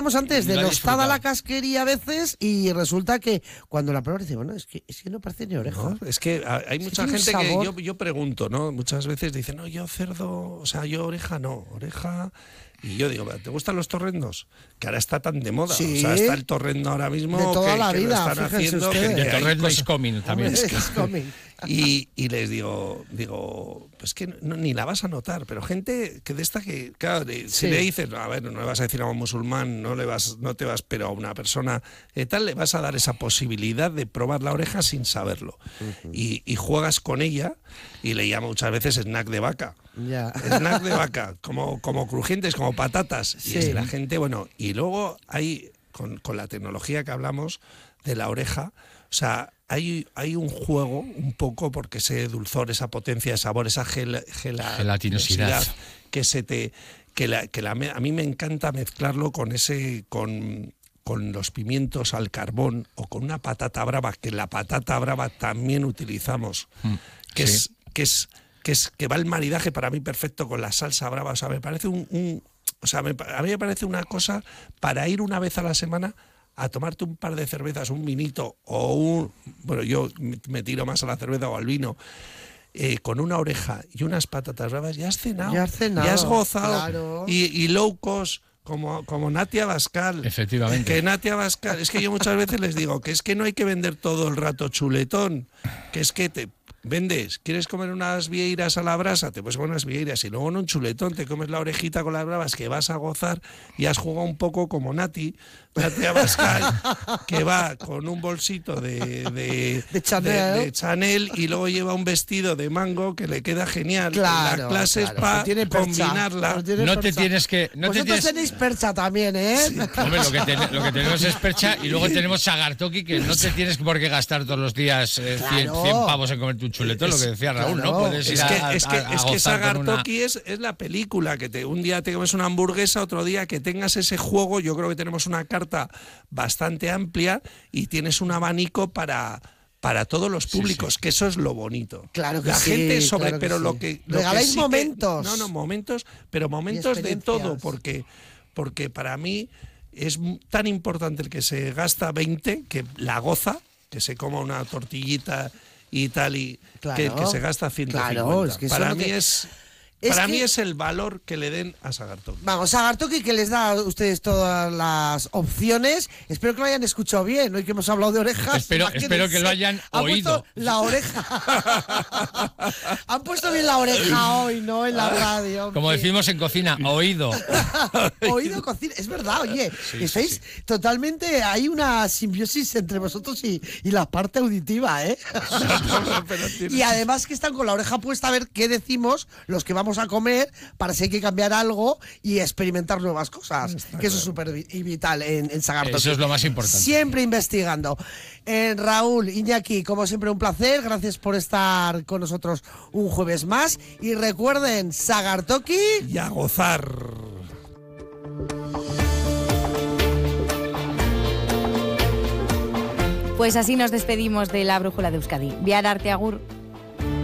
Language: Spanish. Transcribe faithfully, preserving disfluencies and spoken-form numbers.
decíamos antes, Y la he denostada disfrutado. la casquería a veces y resulta que cuando la pruebas dice, bueno, es que, es que no parece ni oreja. No, es que hay Es que mucha tiene un gente que sabor. yo, yo pregunto, ¿no? Muchas veces dicen, no, yo cerdo, o sea, yo oreja no, oreja. Y yo digo, ¿te gustan los torrendos? Que ahora está tan de moda. Sí. O sea, está el torrendo ahora mismo De toda que, la que vida, lo están fíjense haciendo. ustedes. que De hay Torrendo cosas- is coming también. Hombre, es coming. Y, y les digo, digo, pues que no, ni la vas a notar, pero gente que de esta que, claro, de- si Sí. le dices, a ver, no le vas a decir a un musulmán, no le vas, no te vas, pero a una persona eh, tal, le vas a dar esa posibilidad de probar la oreja sin saberlo. Uh-huh. y, y juegas con ella y le llamo muchas veces snack de vaca. Ya. Snack de vaca, como, como crujientes, como patatas. Sí. Y es la gente, bueno, y luego hay, con, con la tecnología que hablamos de la oreja, o sea, hay, hay un juego un poco porque ese dulzor, esa potencia de sabor, esa gel, gela, gelatinosidad que se te que, la, que la, a mí me encanta mezclarlo con ese con, con los pimientos al carbón o con una patata brava, que la patata brava también utilizamos, mm, que sí. es que es que es que va el maridaje para mí perfecto con la salsa brava, o sea, me parece un, un o sea, me, a mí me parece una cosa para ir una vez a la semana a tomarte un par de cervezas, un vinito o un... Bueno, yo me tiro más a la cerveza o al vino, eh, con una oreja y unas patatas bravas, ya has cenado. Ya has cenado. Ya has gozado. Claro. Y, y low cost, como, como Natia Bascal. Efectivamente. Que Natia Bascal... Es que yo muchas veces les digo que es que no hay que vender todo el rato chuletón, que es que te... Vendes, ¿quieres comer unas vieiras a la brasa? Te puedes comer unas vieiras y luego en un chuletón te comes la orejita con las bravas que vas a gozar y has jugado un poco como Nati, Nati Abascal, que va con un bolsito de, de, de, Chanel. de, de Chanel y luego lleva un vestido de mango que le queda genial. Claro, la clase claro. es para combinarla. No te tienes que... No Vosotros te tienes... tenéis percha también, ¿eh? Sí, Hombre, lo que, ten, lo que tenemos es percha y luego tenemos sagartoki, que no te tienes por qué gastar todos los días eh, Claro. cien, cien pavos en comer tu chuletón, es, lo que decía Raúl, claro. ¿no? Puedes ir es a, que, a, es que, a, a es que Sagartoki una... es, es la película, que te, un día te comes una hamburguesa, otro día que tengas ese juego. Yo creo que tenemos una carta bastante amplia y tienes un abanico para... para todos los públicos, sí, sí. que eso es lo bonito. Claro que la sí, gente sobre, claro que pero sí. lo que lo regaláis que sí momentos. Que, no, no, momentos, pero momentos de todo, porque porque para mí es tan importante el que se gasta veinte, que la goza, que se coma una tortillita y tal, y claro, que, que se gasta ciento cincuenta. Claro, es que para mí que... es... Es Para que, mí es el valor que le den a Sagartoki. Vamos, Sagartoki, que les da a ustedes todas las opciones. Espero que lo hayan escuchado bien. Hoy que hemos hablado de orejas. Espero, espero que lo hayan Han oído. La oreja. Han puesto bien la oreja hoy, ¿no? En la radio. Como decimos en cocina, oído. Oído, cocina. Es verdad, oye. Sí, estáis sí, sí. totalmente. Hay una simbiosis entre vosotros y, y la parte auditiva, ¿eh? Y además que están con la oreja puesta a ver qué decimos los que vamos a comer, para si hay que cambiar algo y experimentar nuevas cosas. Está que claro. Eso es súper vital en, en Sagartoki. Eso es lo más importante. Siempre investigando. Eh, Raúl, Iñaki, como siempre un placer. Gracias por estar con nosotros un jueves más. Y recuerden, Sagartoki y a gozar. Pues así nos despedimos de la Brújula de Euskadi. Bihar arte, agur.